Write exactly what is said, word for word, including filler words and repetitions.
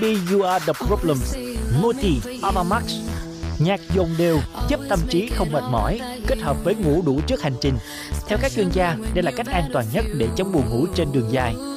Happy You Are The Problem, Multi, Avamax. Nhạc dồn đều, giúp tâm trí không mệt mỏi, kết hợp với ngủ đủ trước hành trình. Theo các chuyên gia, đây là cách an toàn nhất để chống buồn ngủ trên đường dài.